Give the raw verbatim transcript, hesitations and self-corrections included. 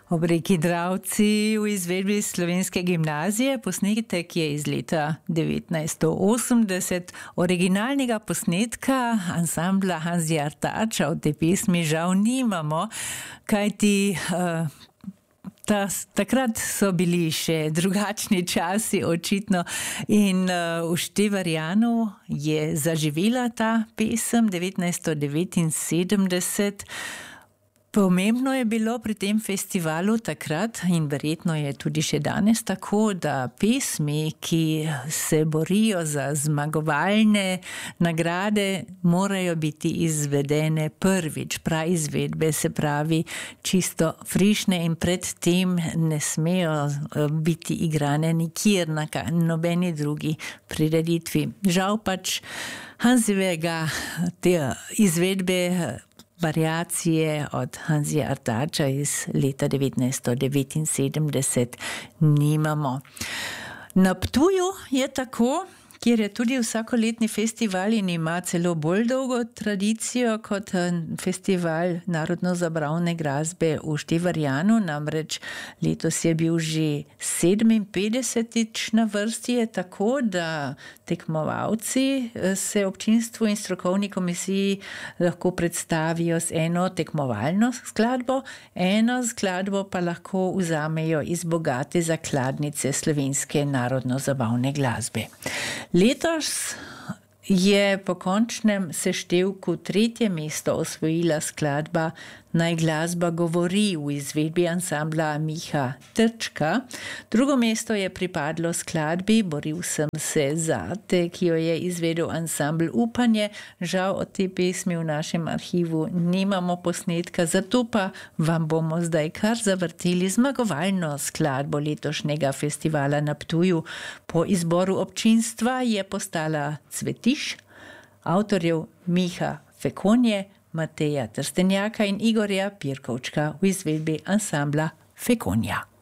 Obreki dravci, v izvedbi Slovenske gimnazije, posnetek je iz leta devetnajststo osemdeset, originalnega posnetka ansambla Hanzija Artača od te pesmi žal nimamo, kajti uh, ta, takrat so bili še drugačni časi očitno in uh, v Števarjanu je zaživela ta pesem devetnajststo devetinsedemdeset. Pomembno je bilo pri tem festivalu takrat in verjetno je tudi še danes tako, da pesmi, ki se borijo za zmagovalne nagrade, morajo biti izvedene prvič, praizvedbe, se pravi čisto frišne in predtem ne smejo biti igrane nikjer na nobeni drugi prireditvi. Žal pač Hanzijevega te izvedbe variacije od Hanzija Artača iz leta devetnajststo devetinsedemdeset nimamo. Na Ptuju je tako, kjer je tudi vsakoletni festival in ima celo bolj dolgo tradicijo kot festival narodno-zabavne glasbe v Števarjanu, namreč letos je bil že sedeminpetdesetič na vrsti, je tako, da tekmovalci se občinstvu in strokovni komisiji lahko predstavijo z eno tekmovalno skladbo, eno skladbo pa lahko vzamejo iz bogate zakladnice slovenske narodno-zabavne glasbe. Letos je po končnem seštevku tretje mesto osvojila skladba Naj glasba govori v izvedbi ansambla Miha Trčka. Drugo mesto je pripadlo skladbi Boril sem se zate, ki jo je izvedel ansambl Upanje. Žal od te pesmi v našem arhivu nimamo posnetka, zato pa vam bomo zdaj kar zavrteli zmagovalno skladbo letošnjega festivala na Ptuju. Po izboru občinstva je postala Cvetiš, avtorjev Miha Fekonje, Mateja Trstenjaka in Igorja Pirkovčka v izvedbi ansambla Fekonja.